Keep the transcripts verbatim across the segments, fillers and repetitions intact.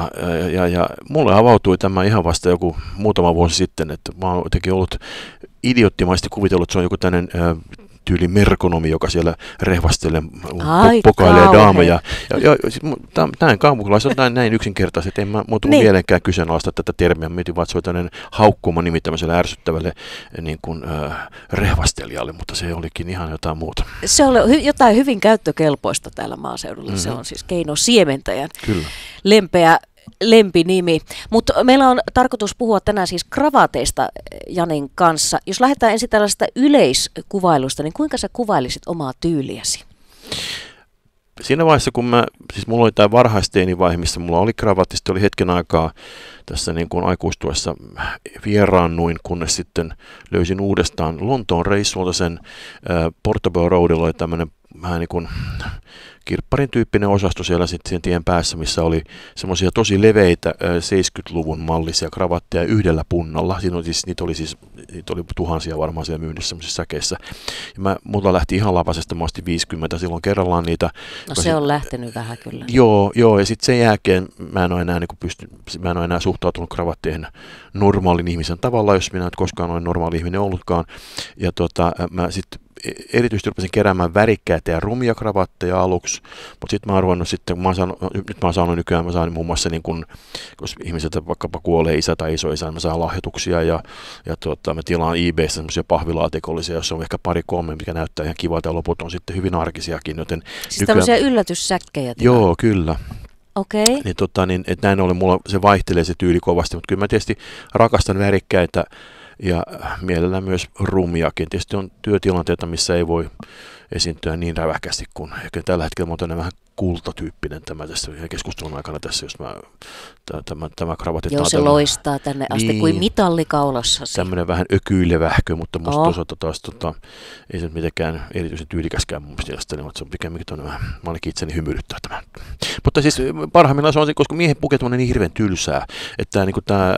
tota, ja, ja mulle avautui tämä ihan vasta joku muutama vuosi sitten, että mä oon jotenkin ollut idioottimaisesti kuvitellut, että se on joku tämmöinen tyyli merkonomi, joka siellä rehvastelee, pokailee daameja. Ja, ja, ja näin kaupunkilaiset on näin, näin yksinkertaiset, että en mä muutu niin. mielenkään kyseenalaista tätä termiä. Mietin vaan, että se on tämmöinen haukkuma nimi tämmöiselle ärsyttävälle niin kuin, äh, rehvastelijalle, mutta se olikin ihan jotain muuta. Se on hy- jotain hyvin käyttökelpoista täällä maaseudulla. Mm-hmm. Se on siis Keino Siementäjän Kyllä. lempeä lempinimi. Mutta meillä on tarkoitus puhua tänään siis kravaateista Janin kanssa. Jos lähdetään ensin tällaista yleiskuvailusta, niin kuinka sä kuvailisit omaa tyyliäsi? Siinä vaiheessa, kun mä, siis mulla oli tämä varhaisteinivaihe, missä mulla oli kravaatti, sitten oli hetken aikaa tässä niin kuin aikuistuessa vieraannuin, kunnes sitten löysin uudestaan Lontoon reissulta sen äh, Portobello Roadilla oli tämmöinen vähän niin kuin kirpparin tyyppinen osasto siellä sitten sen tien päässä, missä oli semmoisia tosi leveitä seitsemänkymmentäluvun mallisia kravatteja yhdellä punnalla. Siinä oli siis, niitä, oli siis, niitä oli tuhansia varmaan siellä myynnissä semmoisissa säkeissä. Ja mä, mulla lähti ihan lapasesta, mä ostin viisikymmentä silloin kerrallaan niitä. No se on sit, lähtenyt vähän kyllä. Joo, joo ja sitten sen jälkeen mä en ole enää, niin pysty, mä en ole enää suhtautunut kravatteihin normaalin ihmisen tavalla, jos minä en koskaan ole normaali ihminen ollutkaan. Ja tota, mä sitten erityisesti rupesin keräämään värikkäitä ja rumia kravatteja aluksi, mutta sitten mä oon ruvennut sitten, kun mä saanut, nyt mä oon saanut nykyään, mä saan muun muassa niin kun, kun ihmiset vaikkapa kuolee isä tai isoisä, niin mä saan lahjoituksia ja, ja tuota, mä tilaan eBaystä semmoisia pahvilaatikollisia, joissa on ehkä pari kolme, mikä näyttää ihan kivalta ja loput on sitten hyvin arkisiakin, joten siis nykyään, tämmöisiä yllätyssäkkejä? Tilaa. Joo, kyllä. Okei. Okay. Niin, tota, niin, että näin ollen mulla se vaihtelee se tyyli kovasti, mutta kyllä mä tietysti rakastan värikkäitä ja mielellään myös rumiakin. Tietysti on työtilanteita, missä ei voi esiintyä niin räväkästi kuin ehkä tällä hetkellä. Mä oon vähän kultatyyppinen tämä tässä keskustelun aikana tässä, jos mä tämä, tämä kravatit. Joo, se loistaa tänne asti niin, kuin mitallikaulassa. Tämmöinen vähän ökyilevähkö, mutta musta oh. toisaalta taas tota, ei se nyt mitenkään erityisen tyylikäskään mun mielestä, niin se on pikemminkin tuonne vähän, mä ainakin itseni hymyilyttää tämän. Mutta siis parhaimmillaan se on, koska miehen pukeutuminen on niin hirveän tylsää, että niin tämä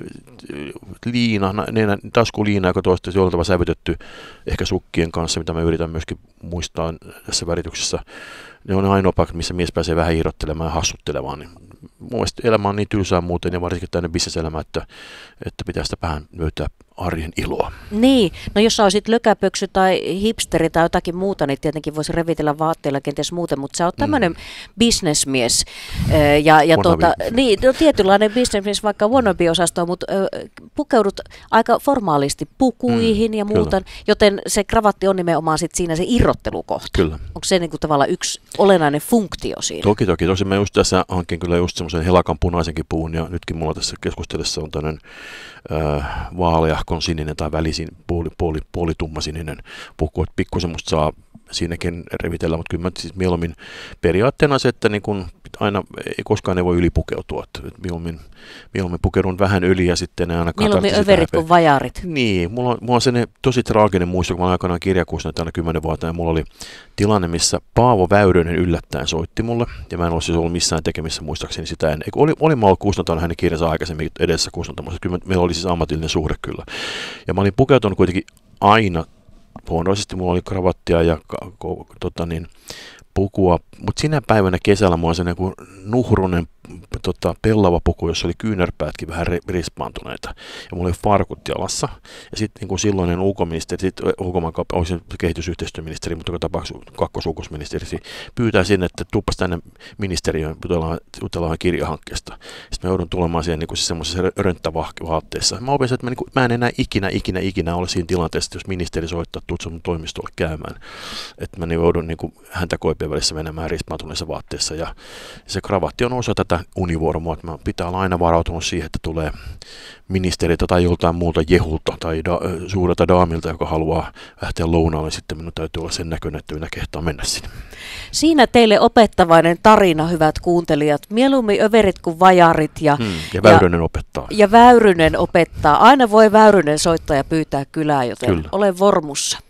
liina, nenä, taskuliina, joka toista jollain tavalla sävytetty ehkä sukkien kanssa, mitä mä yritän myöskin muistaa tässä värityksessä, ne on ainoa paikka, missä mies pääsee vähän irrottelemaan ja hassuttelemaan. Niin mun mielestä elämä on niin tylsää muuten ja varsinkin tänne bisneselämä, että, että pitää sitä vähän löytää arjen iloa. Niin, no jos sä olisit lökäpöksy tai hipsteri tai jotakin muuta, niin tietenkin voisi revitellä vaatteilla kenties muuten, mutta sä oot tämmöinen mm. bisnesmies. Ja, ja tuota, niin, no, tietynlainen bisnesmies vaikka wannabe-osastoon, mutta ö, pukeudut aika formaalisti pukuihin mm, ja muuta, kyllä. Joten se kravatti on nimenomaan sit siinä se irrottelukohta. Kyllä. Onko se niinku tavallaan yksi olennainen funktio siinä? Toki, toki. Tosi mä just tässä hankin kyllä just semmoisen helakan punaisenkin puun ja nytkin mulla tässä keskustelussa on tämmöinen äh, vaaleahkon sininen tai välisin puoli, puoli, puolitummasininen puku, että pikkusen musta saa siinäkin revitellä, mutta kyllä mä siis mieluummin periaatteena se, että niin kun aina ei koskaan ei voi ylipukeutua, että mieluummin, mieluummin pukeudun vähän yli ja sitten ne ainakaan mieluummin överit kuin vajarit. Niin, mulla on, mulla on sellainen tosi traaginen muisto, kun mä olin aikanaan kirjakursina täällä kymmenen vuotta ja mulla oli tilanne, missä Paavo Väyrynen yllättäen soitti mulle ja mä en ole siis ollut missään tekemissä muistaakseni sitä ennen. Oli, olin mä ollut kustantanut hänen kirjansa aikaisemmin edessä kustantamassa, kyllä meillä oli siis ammatillinen suhde kyllä. Ja mä olin pukeutunut kuitenkin aina luonnollisesti, mulla oli kravattia ja tota niin, pukua, mutta sinä päivänä kesällä mulla on se niin nuhrunen tota, pellava puku, jossa oli kyynärpäätkin vähän rispaantuneita. Ja mulla oli farkut jalassa. Ja sitten niin silloinen ulkoministeri, sitten ulkomaankauppa, oli se kehitysyhteistyöministeri, mutta joka tapauksessa kakkosulkoisministeri, pyytää sinne, että tuuppas tänne ministeriöön, jutellaan, jutellaan kirjahankkeesta. Sitten mä joudun tulemaan siihen niin semmoisessa rönttävaatteessa. Mä opisin, että mä, niin kuin, mä en enää ikinä, ikinä, ikinä ole siinä tilanteessa, jos ministeri soittaa, tuut sun toimistolle käymään. Että mä niin joudun niin kuin, häntä koipien välissä menemään rispaantuneessa vaatteessa. Ja se kravatti on osa tätä univormua, että mä pitää olla aina varautunut siihen, että tulee ministeriltä tai joltain muulta jehulta tai da, suurelta daamilta, joka haluaa lähteä lounaalle, sitten minun täytyy olla sen näköinen, että minä kehtaa mennä sinne. Siinä teille opettavainen tarina, hyvät kuuntelijat. Mieluummin överit kuin vajarit. Ja, hmm, ja Väyrynen ja, opettaa. Ja Väyrynen opettaa. Aina voi Väyrynen soittaa ja pyytää kylää, joten Kyllä. ole vormussa.